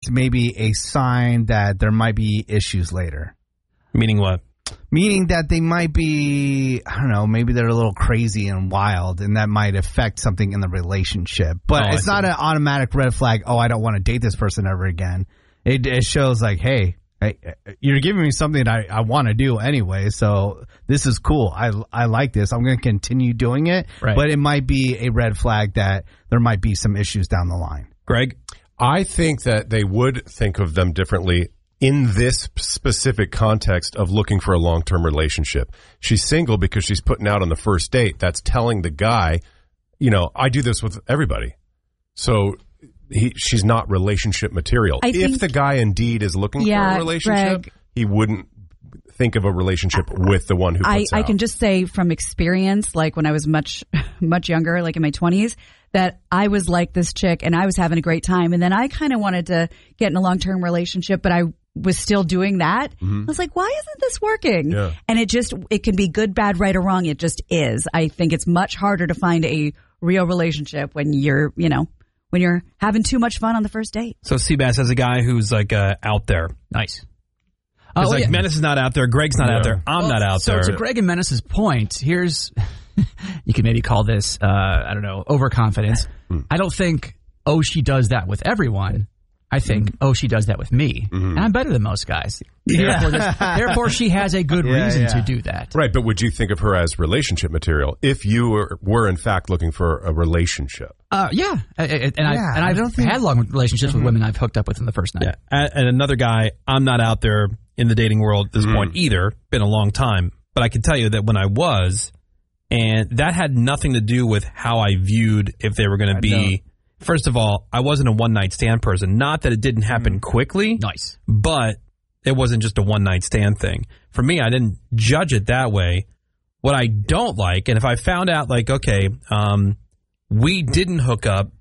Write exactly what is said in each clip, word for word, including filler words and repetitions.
fact maybe a sign that there might be issues later. Meaning what? Meaning that they might be, I don't know, maybe they're a little crazy and wild, and that might affect something in the relationship. But Oh, it's I not see. an automatic red flag, oh, I don't want to date this person ever again. It, it shows like, hey, hey, you're giving me something I, I want to do anyway, so this is cool. I, I like this. I'm going to continue doing it. Right. But it might be a red flag that there might be some issues down the line. Greg? I think that they would think of them differently in this specific context of looking for a long-term relationship. She's single because she's putting out on the first date. That's telling the guy, you know, I do this with everybody. So he, she's not relationship material. I if think- the guy indeed is looking Yeah, for a relationship, Greg. he wouldn't think of a relationship with the one who I, puts I out. can just say from experience, like when I was much, much younger, like in my twenties, that I was like this chick and I was having a great time. And then I kind of wanted to get in a long-term relationship, but I was still doing that. Mm-hmm. I was like, why isn't this working? Yeah. And it just, it can be good, bad, right, or wrong. It just is. I think it's much harder to find a real relationship when you're, you know, when you're having too much fun on the first date. So Seabass as a guy who's like uh, out there. Nice. It's Oh, like yeah. Menace is not out there. Greg's not Yeah. out there. I'm Well, not out so there. to Greg and Menace's point, here's you could maybe call this uh, I don't know overconfidence. I don't think oh she does that with everyone. I think oh she does that with me, and I'm better than most guys. Therefore, this- therefore she has a good Yeah, reason yeah. to do that. Right, but would you think of her as relationship material if you were, were in fact looking for a relationship? Uh, yeah, I- I- and I Yeah, and I I've don't think- had long relationships with women I've hooked up with in the first night. Yeah. And and another guy, I'm not out there in the dating world at this point either. Been a long time. But I can tell you that when I was, and that had nothing to do with how I viewed if they were going to be. First of all, I wasn't a one-night stand person. Not that it didn't happen quickly. Nice. But it wasn't just a one-night stand thing. For me, I didn't judge it that way. What I don't like, and if I found out, like, okay, um, we didn't hook up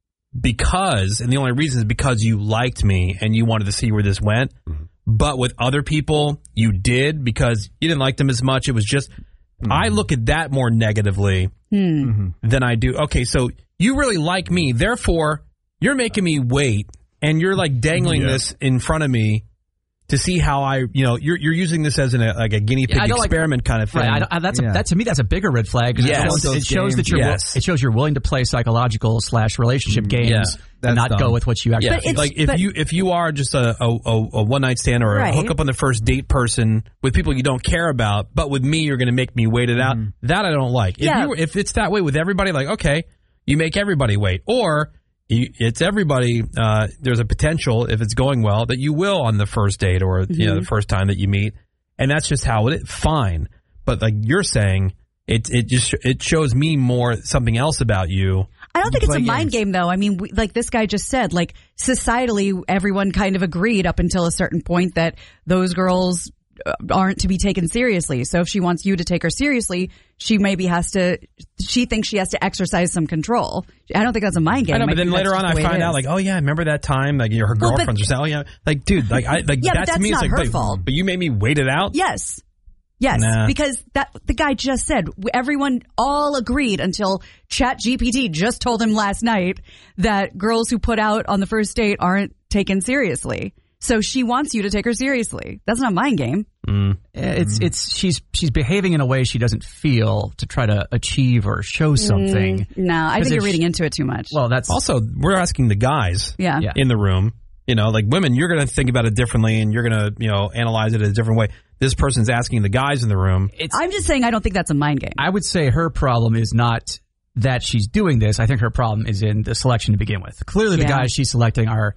because, and the only reason is because you liked me and you wanted to see where this went, Mm-hmm. but with other people, you did because you didn't like them as much. It was just, Mm-hmm. I look at that more negatively than I do. Okay, so you really like me, therefore, you're making me wait, and you're like dangling Yeah. this in front of me to see how I, you know, you're you're using this as an, a, like a guinea pig Yeah, I don't like- experiment kind of thing. Right, I, don't- I, that's Yeah. a, that to me that's a bigger red flag because Yes. it, it shows that you're Yes. it shows you're willing to play psychological slash relationship games Yeah. and That's not dumb. go with what you actually. Yeah, But it's- like if but- you if you are just a a, a, a one night stand or a Right. hook up on the first date person with people you don't care about, but with me you're going to make me wait it out. That I don't like. If Yeah. you if it's that way with everybody, like okay, you make everybody wait, or you, it's everybody. Uh, there's a potential if it's going well that you will on the first date or you know the first time that you meet, and that's just how it is. Fine, but like you're saying, it it just it shows me more something else about you. I don't think it's a play mind games. game, though. I mean, we, like this guy just said, like societally, everyone kind of agreed up until a certain point that those girls uh, aren't to be taken seriously. So if she wants you to take her seriously, she maybe has to, she thinks she has to exercise some control. I don't think that's a mind game. I know, but think then that's later just on, the I way find it out is. like, oh yeah, remember that time? Like, you know, her Well, but- girlfriends are saying, oh yeah, like, dude, like, I like Yeah, that but to that's me is not like, her but, fault. but you made me wait it out. Yes. Yes, Nah. because that the guy just said everyone all agreed until ChatGPT just told him last night that girls who put out on the first date aren't taken seriously. So she wants you to take her seriously. That's not mind game. It's it's she's she's behaving in a way she doesn't feel to try to achieve or show something. No, I 'Cause think you're if reading she- into it too much. Well, that's Also, we're asking the guys yeah. yeah. in the room. You know, like women, you're going to think about it differently, and you're going to, you know, analyze it a different way. This person's asking the guys in the room. It's, I'm just saying I don't think that's a mind game. I would say her problem is not that she's doing this. I think her problem is in the selection to begin with. Clearly, the Yeah. guys she's selecting are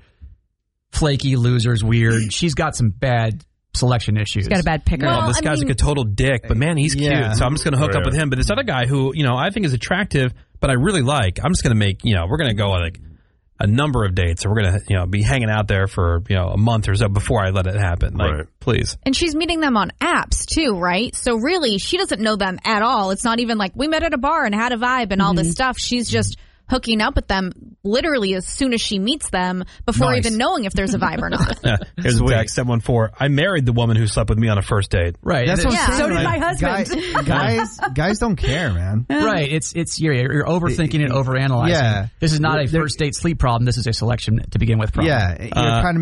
flaky losers, weird. She's got some bad selection issues. She's got a bad picker. Well, Well, this I guy's mean- like a total dick, but man, he's Yeah. cute. So I'm just going to hook Oh, up yeah. with him. But this other guy who, you know, I think is attractive, but I really like, I'm just going to make, you know, we're going to go like a number of dates. And we're going to, you know, be hanging out there for, you know, a month or so before I let it happen. Like, Right. please. And she's meeting them on apps too, right? So really, she doesn't know them at all. It's not even like we met at a bar and had a vibe and all this stuff. She's just hooking up with them literally as soon as she meets them before Nice. even knowing if there's a vibe or not. Yeah. Here's a text, seven one four. I married the woman who slept with me on a first date. Right. That's what Yeah. I'm saying. So did like, my husband. Guys, guys, guys don't care, man. Right. It's it's you're, you're overthinking it, overanalyzing. Yeah. This is not a They're- first date sleep problem. This is a selection to begin with problem. Yeah, you're Uh, trying to